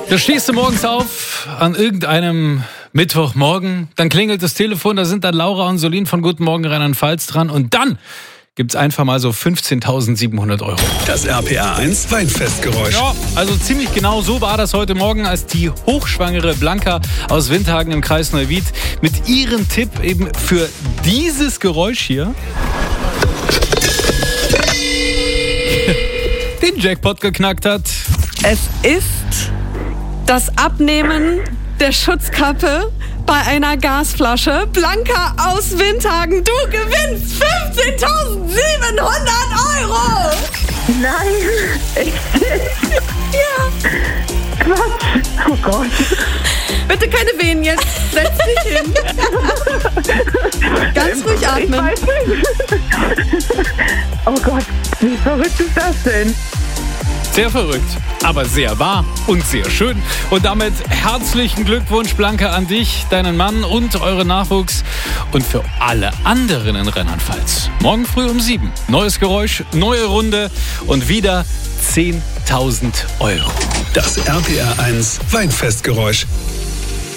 Da stehst du morgens auf an irgendeinem Mittwochmorgen, dann klingelt das Telefon, da sind dann Laura und Solin von Guten Morgen Rheinland-Pfalz dran und dann gibt's einfach mal so 15.700 €. Das RPR 1 Weinfestgeräusch. Ja, also ziemlich genau so war das heute Morgen, als die hochschwangere Blanca aus Windhagen im Kreis Neuwied mit ihrem Tipp eben für dieses Geräusch hier den Jackpot geknackt hat. Es ist das Abnehmen der Schutzkappe bei einer Gasflasche. Blanca aus Windhagen, du gewinnst 15.700 €! Nein, echt? Ja, Quatsch. Oh Gott. bitte keine Wehen jetzt. Setz dich hin. Ganz ruhig Ich atmen. weiß nicht. Oh Gott, wie verrückt ist das denn? Sehr verrückt, aber sehr wahr und sehr schön. Und damit herzlichen Glückwunsch, Blanca, an dich, deinen Mann und euren Nachwuchs und für alle anderen in Rheinland-Pfalz. Morgen früh um 7. Neues Geräusch, neue Runde und wieder 10.000 €. Das RPR 1 Weinfestgeräusch.